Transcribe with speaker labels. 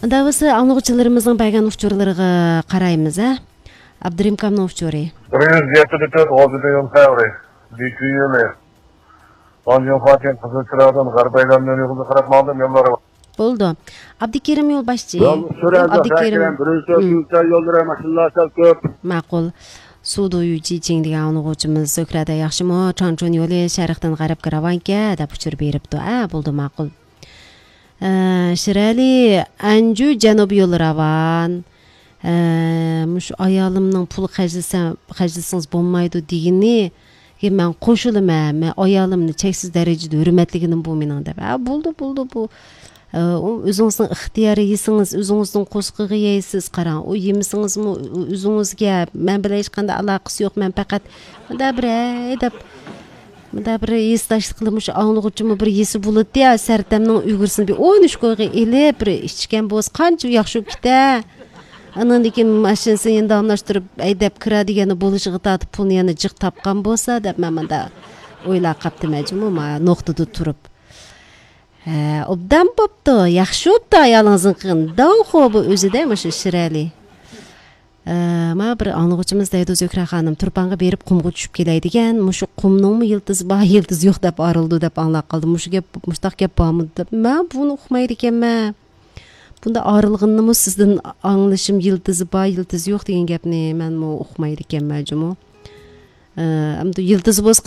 Speaker 1: Анда biz аңлыгычыларыбыздын байган учурларга карайбыз, Абдыримкамдын учуру.
Speaker 2: 174 Ağustos fevri. Dikiyeli. Anjın Fatih Kızılçılar'dan Garbaylan'ın yolunu kıratmadım yolları var.
Speaker 1: Болду. Абдикерим Yolbaşçı.
Speaker 3: Abdikерим birinchi yo'llar mashinalar ko'p.
Speaker 1: Ma'qul. Sudu Yujing degan o'quvchimiz So'krada yaxshimi? Chonchon yo'li sharqdan g'arbga ravonga deb uchur beribdi. Bo'ldi ma'qul. Shirali Anju janubiy yo'l ravon. Mush ayolimning pul xajlasangiz bo'lmaydi degini men qo'shilaman. Men ayolimni cheksiz darajada hurmatligini bu mening deb. Bo'ldi bu. O'zingizning ixtiyori yesingiz, o'zingizning qo'sqig'i yeysiz, qarang. U yemisingizmi o'zingizga men bilan hech qanday aloqasi yo'q. Men faqat bunda bir esdashlik qilmish anglovchimi bir yesi bo'ladi-ya, sartamning uyg'ursini bir o'ynish qo'yga elib, bir ichgan bo'lsa qancha yaxshi ketdi. Andan keyin mashinasini endi almashtirib aydab kiradigan bo'lishiga tatib pulni yana jiq topgan bo'lsa deb men menda o'ylab qaptim majmu, nuqtada turib. Obdan bo'pti, yaxshi o'tdi ayolingizning qindan xo'bi o'zida mana Shirali. Mana bir anglag'uchimiz deydi Zokra xonim, turpanga berib qumga tushib kelaydigan, mushu qumningmi yildizi bor, yildizi yo'q deb arildi deb anglab qoldim. Mushu gap, mushtaq gap bormi deb. Men buni uqmaydi ekanman. Bunda arilganimni sizdan anglashim yildizi bor, yildizi yo'q degan gapni men uqmaydi ekanman, jumu. Ammo yildizi bo'lsa